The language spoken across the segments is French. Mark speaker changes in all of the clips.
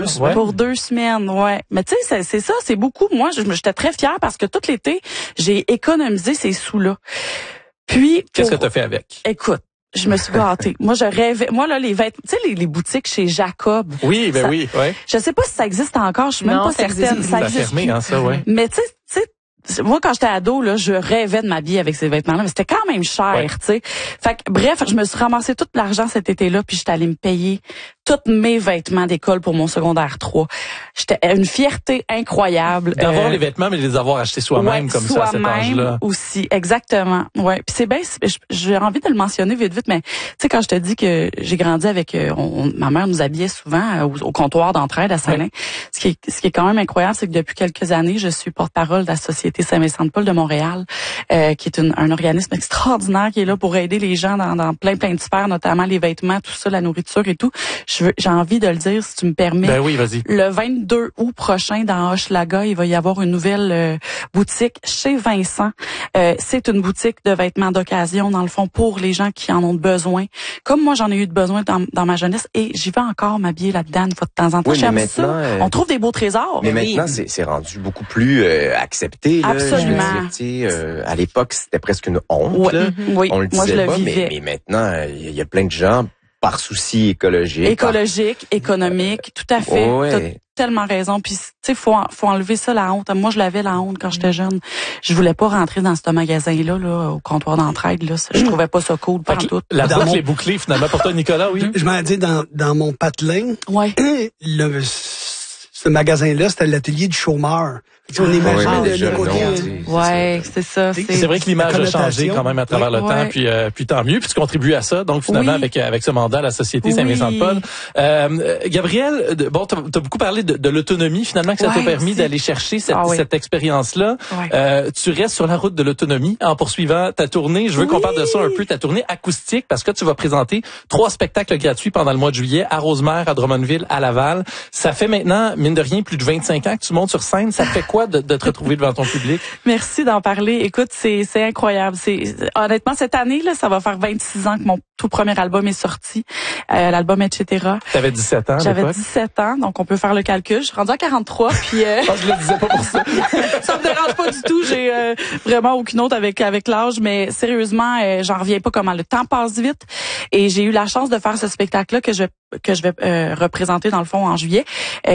Speaker 1: semaines.
Speaker 2: Pour 2 semaines, ouais. Mais tu sais, c'est ça, c'est beaucoup. Moi, j'étais très fière parce que tout l'été, j'ai économisé ces sous-là. Puis,
Speaker 1: qu'est-ce que tu as fait avec?
Speaker 2: Écoute, je me suis gâtée. Moi, je rêvais. Moi, là, les vêtements, tu sais, les boutiques chez Jacob.
Speaker 1: Oui, ben oui, ouais.
Speaker 2: Je sais pas si ça existe encore. Je suis même pas certaine.
Speaker 1: Ça existe fermé, hein, ça, ouais.
Speaker 2: Mais tu sais, moi, quand j'étais ado, là, je rêvais de m'habiller avec ces vêtements-là, mais c'était quand même cher, tu sais. Fait que, bref, je me suis ramassé tout l'argent cet été-là, puis j'étais allée me payer tous mes vêtements d'école pour mon secondaire 3. J'étais une fierté incroyable.
Speaker 1: D'avoir les vêtements, mais de les avoir achetés soi-même, comme ça, à cet âge-là.
Speaker 2: Aussi, exactement. Ouais. Puis c'est bien, j'ai envie de le mentionner vite, mais tu sais, quand je te dis que j'ai grandi avec, ma mère nous habillait souvent au comptoir d'entraide à Saint-Lin. Ce qui est quand même incroyable, c'est que depuis quelques années, je suis porte-parole de la Société Saint-Vincent-de-Paul de Montréal, qui est un organisme extraordinaire qui est là pour aider les gens dans plein de sphères, notamment les vêtements, tout ça, la nourriture et tout. J'ai envie de le dire, si tu me permets.
Speaker 1: Ben oui, vas-y.
Speaker 2: Le 22 août prochain, dans Hochelaga, il va y avoir une nouvelle boutique chez Vincent. C'est une boutique de vêtements d'occasion, dans le fond, pour les gens qui en ont besoin. Comme moi, j'en ai eu besoin dans ma jeunesse, et j'y vais encore m'habiller là-dedans une fois de temps en temps.
Speaker 3: Oui,
Speaker 2: J'aime
Speaker 3: mais
Speaker 2: ça. On trouve des beaux trésors.
Speaker 3: Mais maintenant, c'est rendu beaucoup plus accepté. Là,
Speaker 2: absolument.
Speaker 3: Je veux dire, à l'époque, c'était presque une honte.
Speaker 2: Ouais.
Speaker 3: Là.
Speaker 2: Oui,
Speaker 3: on le disait
Speaker 2: moi, je le
Speaker 3: pas,
Speaker 2: vivais.
Speaker 3: mais maintenant, il y a plein de gens par souci écologique.
Speaker 2: Économique, tout à fait.
Speaker 3: Ouais.
Speaker 2: T'as tellement raison. Puis, tu sais, faut enlever ça, la honte. Moi, je l'avais, la honte, quand j'étais jeune. Je voulais pas rentrer dans ce magasin-là, là, au comptoir d'entraide, là. Je trouvais pas ça cool, pas en tout.
Speaker 1: La boucle est bouclée, finalement, pour toi, Nicolas, oui.
Speaker 4: Je m'en dis, dans mon patelin, ce magasin-là, c'était l'atelier du chômeur. On imagine le côté.
Speaker 2: Ouais, c'est ça.
Speaker 1: C'est vrai que l'image a changé quand même à travers le temps, puis tant mieux, puis tu contribues à ça. Donc finalement avec ce mandat à la Société Saint-Vincent-de-Paul. Gabrielle, bon, t'as beaucoup parlé de l'autonomie finalement que ça t'a permis d'aller chercher cette expérience-là. Tu restes sur la route de l'autonomie en poursuivant ta tournée. Je veux qu'on parle de ça un peu, ta tournée acoustique, parce que tu vas présenter 3 spectacles gratuits pendant le mois de juillet à Rosemère, à Drummondville, à Laval. Ça fait maintenant, mine de rien, plus de 25 ans que tu montes sur scène. Ça fait quoi de te retrouver devant ton public?
Speaker 2: Merci d'en parler. Écoute, c'est incroyable. Honnêtement, cette année, là, ça va faire 26 ans que mon tout premier album est sorti. L'album Etc.
Speaker 1: T'avais 17 ans à
Speaker 2: J'avais
Speaker 1: l'époque?
Speaker 2: 17 ans, donc on peut faire le calcul. Je suis rendue à 43, puis...
Speaker 1: je le disais pas pour ça.
Speaker 2: Ça me dérange pas du tout. J'ai vraiment aucune autre avec l'âge, mais sérieusement, j'en reviens pas comment le temps passe vite. Et j'ai eu la chance de faire ce spectacle-là que je vais représenter dans le fond en juillet.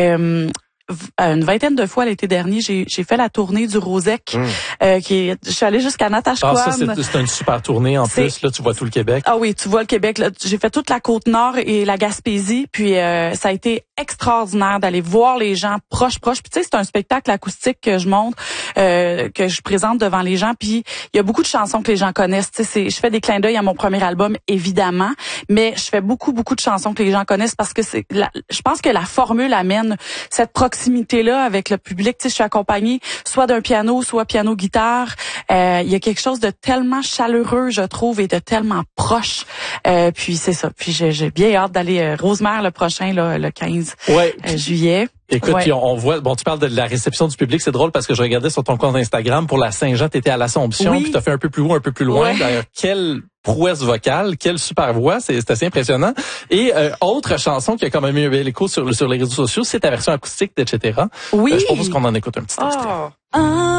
Speaker 2: Une vingtaine de fois l'été dernier, j'ai fait la tournée du Rosec, je suis allée jusqu'à Natashquan.
Speaker 1: Ça, c'est une super tournée en plus. Là, tu vois tout le Québec.
Speaker 2: Ah oui, tu vois le Québec. Là, j'ai fait toute la Côte-Nord et la Gaspésie, puis ça a été extraordinaire d'aller voir les gens proches. Puis tu sais, c'est un spectacle acoustique que je montre, que je présente devant les gens. Puis il y a beaucoup de chansons que les gens connaissent. Tu sais, je fais des clins d'œil à mon premier album, évidemment, mais je fais beaucoup de chansons que les gens connaissent parce que je pense que la formule amène cette proximité-là avec le public. Tu sais, je suis accompagnée soit d'un piano, soit piano-guitare. Il y a quelque chose de tellement chaleureux, je trouve, et de tellement proche. Puis c'est ça. Puis j'ai bien hâte d'aller Rosemère le prochain, là, le 15 juillet.
Speaker 1: Écoute, puis on voit, bon, tu parles de la réception du public, c'est drôle parce que je regardais sur ton compte Instagram pour la Saint-Jean, t'étais à l'Assomption, puis t'as fait un peu plus haut, un peu plus loin. D'ailleurs, quelle prouesse vocale, quelle super voix, c'est assez impressionnant. Et autre chanson qui a quand même eu un bel écho sur les réseaux sociaux, c'est ta version acoustique d'Etc. Je propose qu'on en écoute un petit extrait.